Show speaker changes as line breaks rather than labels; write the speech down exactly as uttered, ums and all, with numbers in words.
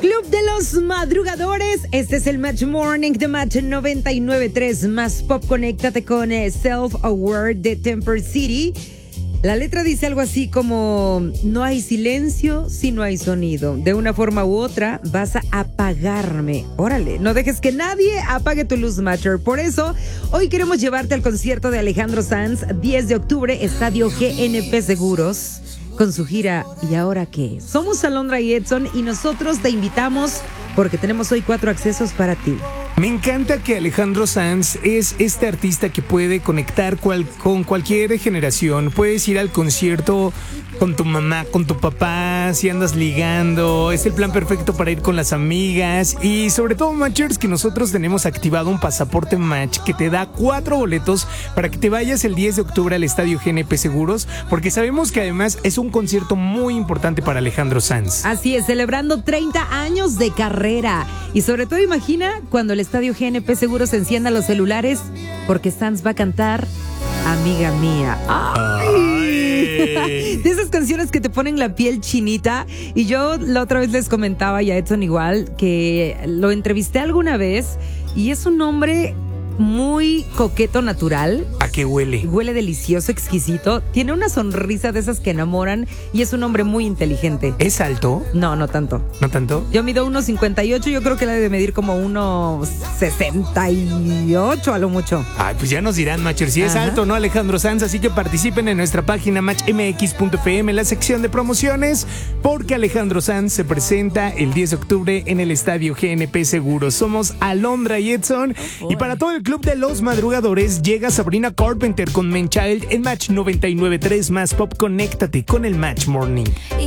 Club de los Madrugadores. Este es el Match Morning de Match noventa y nueve punto tres más Pop. Conéctate con eh, Self Aware de Temper City. La letra dice algo así como: no hay silencio si no hay sonido. De una forma u otra vas a apagarme. Órale, no dejes que nadie apague tu luz, Matcher. Por eso, hoy queremos llevarte al concierto de Alejandro Sanz, diez de octubre, Estadio G N P Seguros, con su gira ¿Y ahora qué? Somos Alondra y Edson y nosotros te invitamos porque tenemos hoy cuatro accesos para ti.
Me encanta que Alejandro Sanz es este artista que puede conectar cual, con cualquier generación. Puedes ir al concierto con tu mamá, con tu papá, si andas ligando. Es el plan perfecto para ir con las amigas. Y sobre todo, Matchers, que nosotros tenemos activado un pasaporte Match que te da cuatro boletos para que te vayas el diez de octubre al Estadio G N P Seguros, porque sabemos que además es un concierto muy importante para Alejandro Sanz.
Así es, celebrando treinta años de carrera. Y sobre todo, imagina cuando el Estadio G N P Seguros encienda los celulares, porque Sanz va a cantar Amiga Mía. ¡Ay! De esas canciones que te ponen la piel chinita. Y yo la otra vez les comentaba, y a Edson igual, que lo entrevisté alguna vez y es un hombre muy coqueto, natural.
¿A qué huele?
Huele delicioso, exquisito. Tiene una sonrisa de esas que enamoran y es un hombre muy inteligente.
¿Es alto?
No, no tanto.
¿No tanto?
Yo mido uno cincuenta y ocho, yo creo que la debe medir como uno sesenta y ocho a lo mucho.
Ay, pues ya nos dirán, Matcher, si es
Ajá.
alto o no Alejandro Sanz, así que participen en nuestra página match m x punto f m en la sección de promociones, porque Alejandro Sanz se presenta el diez de octubre en el Estadio G N P Seguros. Somos Alondra y Edson, oh, y para todo el Club de los Madrugadores llega Sabrina Carpenter con Man Child en Match noventa y nueve punto tres más Pop. Conéctate con el Match Morning.